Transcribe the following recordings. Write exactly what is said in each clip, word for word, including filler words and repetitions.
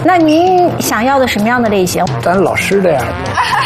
那您想要的什么样的类型？ 咱老师这样的。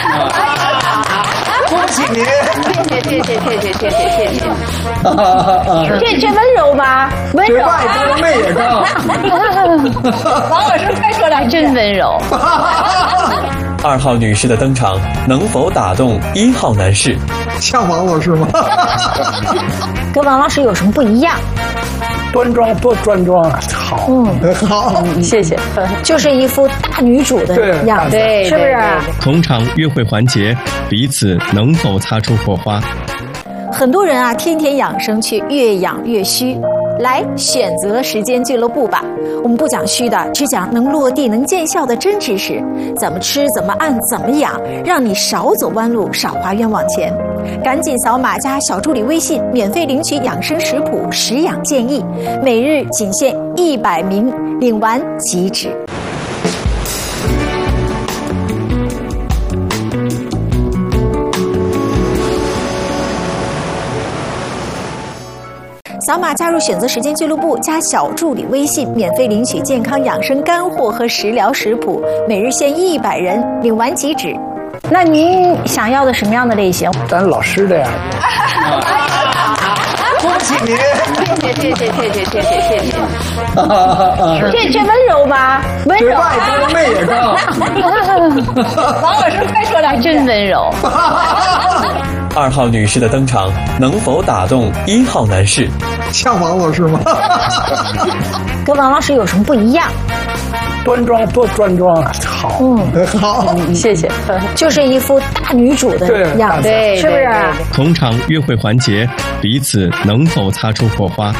恭喜您！ 谢谢谢谢谢谢谢谢谢谢。这这温柔吗？温柔。 这外高妹也高。 王老师快说两句，真温柔。 二号女士的登场能否打动一号男士？ 像王老师吗？ 跟王老师有什么不一样？ 端庄多端庄啊，好， 嗯， 好， 谢谢。就是一副大女主的样子， 对， 是不是？ 同场约会环节，彼此能否擦出火花？ 很多人啊，天天养生却越养越虚。来选择时间俱乐部吧，我们不讲虚的，只讲能落地能见效的真知识，怎么吃怎么按怎么养，让你少走弯路少花冤枉钱。赶紧扫码加小助理微信，免费领取养生食谱食养建议，每日仅限一百名，领完即止。扫码加入选择时间俱乐部，加小助理微信，免费领取健康养生干货和食疗食谱，每日限一百人，领完即止。那您想要的什么样的类型？ 咱老师这样的。 恭喜您！ 谢谢谢谢谢谢谢谢谢谢。这这温柔吗？温柔。 这外高妹也高。 王老师快说两句，真温柔。 二号女士的登场能否打动一号男士？ 像王老师吗？ 跟王老师有什么不一样？ 端庄多端庄啊，好， 嗯， 好， 谢谢。就是一副大女主的样子， 对， 是不是？ 同场约会环节，彼此能否擦出火花？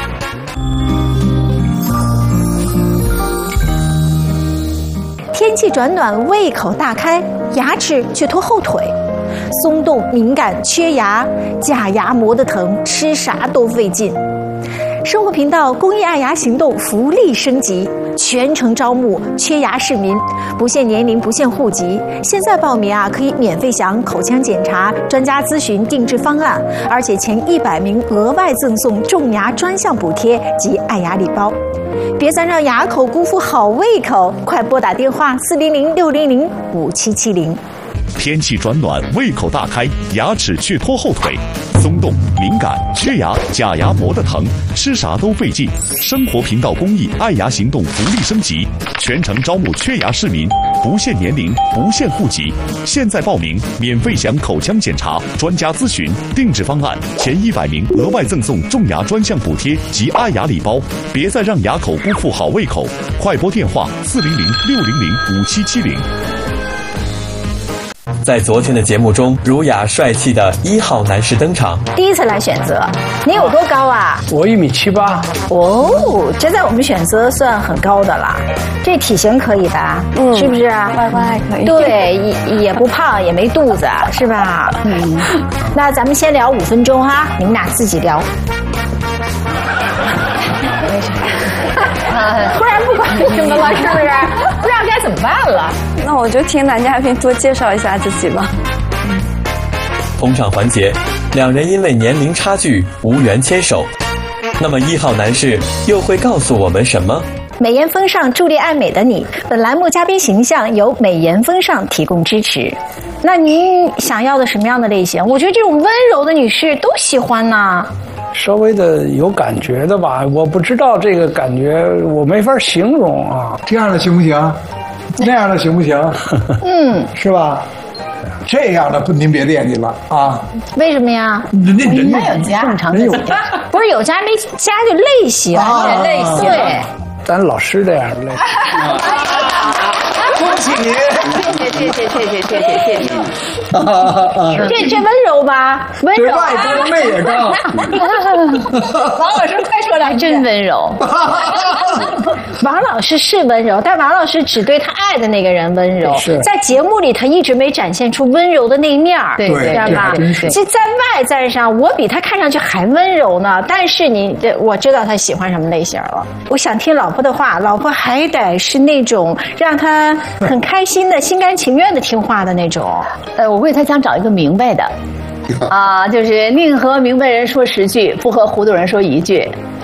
天气转暖，胃口大开，牙齿却拖后腿，松动、敏感、缺牙，假牙磨得疼，吃啥都费劲。生活频道公益爱牙行动福利升级，全程招募缺牙市民，不限年龄，不限户籍。现在报名啊，可以免费享口腔检查、专家咨询、定制方案，而且前一百名额外赠送种牙专项补贴及爱牙礼包。别再让牙口辜负好胃口，快拨打电话四零零六零零五七七零。 天气转暖，胃口大开，牙齿却拖后腿，松动、敏感、缺牙，假牙磨得疼，吃啥都费劲。生活频道公益爱牙行动福利升级，全程招募缺牙市民，不限年龄，不限户籍。现在报名，免费享口腔检查、专家咨询、定制方案，前一百名额外赠送种牙专项补贴及爱牙礼包。别再让牙口辜负好胃口，快拨电话四零零六零零五七七零。 在昨天的节目中，儒雅帅气的一号男士登场。 第一次来选择，你有多高啊？ 我一米七八。 哦，这在我们选择算很高的了。这体型可以吧？嗯，是不是？ 外观还可以。 对，也也不胖，也没肚子，是吧？嗯。那咱们先聊五分钟哈，你们俩自己聊。为啥？突然不管什么了，是不是？不知道该怎么办了。 那我就听男嘉宾多介绍一下自己吧。 同场环节，两人因为年龄差距无缘牵手。那么一号男士又会告诉我们什么？ 美颜风尚，助力爱美的你。本栏目嘉宾形象由美颜风尚提供支持。那您想要的什么样的类型？我觉得这种温柔的女士都喜欢呢。 稍微的有感觉的吧，我不知道这个感觉，我没法形容啊。 这样的行不行？那样的行不行？ 嗯， 是吧？这样的不，您别惦记了啊！ 为什么呀？ 人家人家有家，正常的家，不是有家没家就类型， 啊、 类型。对， 咱老师这样的类型。 恭喜您！ 谢谢谢谢谢谢谢谢谢谢。这这温柔吗？温柔。 这外高妹也高。 王老师快说两句，真温柔。王老师是温柔，但王老师只对他爱的那个人温柔。在节目里，他一直没展现出温柔的那一面儿， 对， 知道吧？其实，在外在上，我比他看上去还温柔呢。但是你，我知道他喜欢什么类型了。我想听老婆的话，老婆还得是那种让他很开心的、心甘情愿的听话的那种。 呃，我为他想找一个明白的，啊，就是宁和明白人说十句，不和糊涂人说一句。